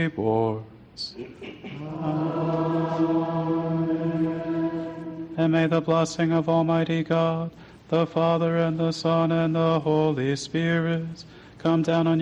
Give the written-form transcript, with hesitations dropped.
rewards. And may the blessing of Almighty God, the Father and the Son and the Holy Spirit come down on you